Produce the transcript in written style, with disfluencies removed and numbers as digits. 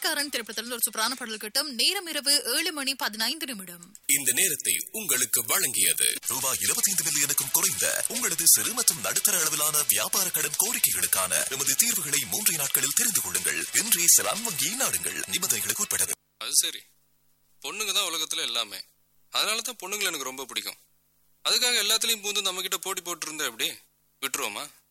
வேலைக்காரன் திரைப்படத்தில் ஒரு சூப்பரான பாடல் கிட்டும். நேரம் இரவு 7:15. இந்த நேரத்தை உங்களுக்கு வழங்கியது ரூபாய் 25 மில்லியனுக்கும் குறைந்த உங்களது சிறு மற்றும் நடுத்தர அளவிலான வியாபார கடன் கோரிக்கைகளுக்கான எமது தீர்வுகளை 3 நாட்களில் தெரிந்து கொள்ளுங்கள். இன்றே செலான் வங்கியை நாடுங்கள். நிபந்தனைகளுக்கு உட்பட்டது. அது சரி, பொண்ணுங்க தான் உலகத்துல எல்லாமே. அதனாலதான் பொண்ணுங்களை எனக்கு ரொம்ப பிடிக்கும். அதுக்காக எல்லாத்துலயும் பூந்து நம்ம கிட்ட போட்டி போட்டு இருந்தா எப்படி விட்டுருவோமா?